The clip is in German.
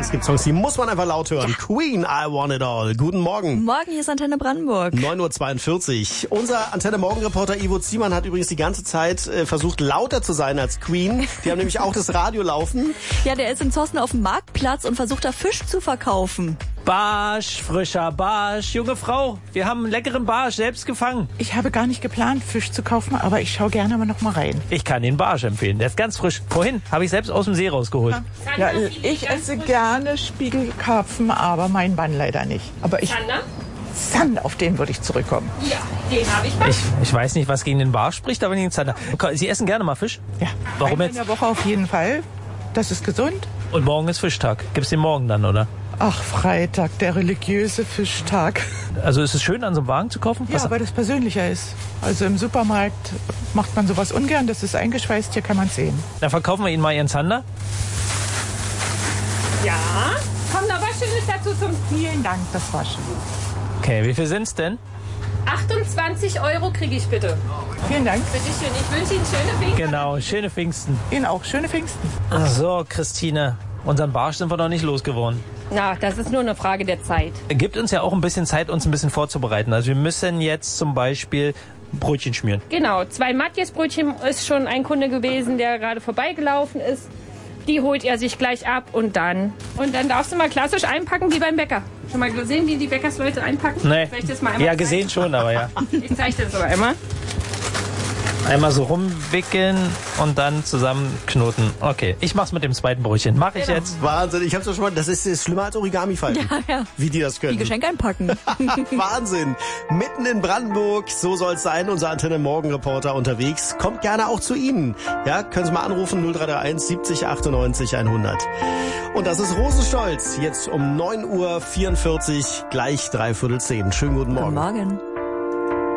Es gibt Songs, die muss man einfach laut hören. Ja. Queen, I Want It All. Guten Morgen. Morgen, hier ist Antenne Brandenburg. 9:42 Uhr. Unser Antenne-Morgen-Reporter Ivo Ziemann hat übrigens die ganze Zeit versucht, lauter zu sein als Queen. Die haben nämlich auch das Radio laufen. Ja, der ist in Zossen auf dem Marktplatz und versucht da Fisch zu verkaufen. Barsch, frischer Barsch. Junge Frau, wir haben einen leckeren Barsch selbst gefangen. Ich habe gar nicht geplant, Fisch zu kaufen, aber ich schaue gerne mal noch mal rein. Ich kann den Barsch empfehlen, der ist ganz frisch. Vorhin habe ich selbst aus dem See rausgeholt. Ja, ich esse gerne Spiegelkarpfen, aber mein Mann leider nicht. Aber Zander, auf den würde ich zurückkommen. Ja, den habe ich. Ich weiß nicht, was gegen den Barsch spricht, aber nicht den Zander. Sie essen gerne mal Fisch? Ja. Warum Einmal jetzt? in der Woche auf jeden Fall. Das ist gesund. Und morgen ist Fischtag. Gibt's den morgen dann, oder? Ach, Freitag, der religiöse Fischtag. Also ist es schön, an so einem Wagen zu kaufen? Ja, weil das persönlicher ist. Also im Supermarkt macht man sowas ungern. Das ist eingeschweißt, hier kann man es sehen. Dann verkaufen wir Ihnen mal Ihren Zander. Ja, kommt noch was Schönes dazu zum... Vielen Dank, das war schön. Okay, wie viel sind's denn? 28 € kriege ich bitte. Vielen Dank. Bitte schön, ich wünsche Ihnen schöne Pfingsten. Genau, schöne Pfingsten. Ihnen auch schöne Pfingsten. Ach so, Christine, unseren Barsch sind wir noch nicht losgeworden. Na, das ist nur eine Frage der Zeit. Gibt uns ja auch ein bisschen Zeit, uns ein bisschen vorzubereiten. Also wir müssen jetzt zum Beispiel Brötchen schmieren. Genau, 2 Matjes-Brötchen ist schon ein Kunde gewesen, der gerade vorbeigelaufen ist. Die holt er sich gleich ab und dann darfst du mal klassisch einpacken wie beim Bäcker. Schon mal gesehen, wie die Bäckersleute einpacken? Nee. Soll ich das mal einmal Ja, gesehen schon, aber ja. Ich zeige dir das aber einmal. Einmal so rumwickeln und dann zusammenknoten. Okay, ich mach's mit dem zweiten Brötchen. Mach ich jetzt. Wahnsinn, ich hab's ja schon mal, das ist schlimmer als Origami-Falten. Ja. Wie die das können. Die Geschenke einpacken. Wahnsinn. Mitten in Brandenburg, so soll's sein, unser Antenne-Morgen-Reporter unterwegs. Kommt gerne auch zu Ihnen. Ja, können Sie mal anrufen, 0331 70 98 100. Und das ist Rosenstolz, jetzt um 9:44 Uhr, gleich 9:45. Schönen guten Morgen. Guten Morgen.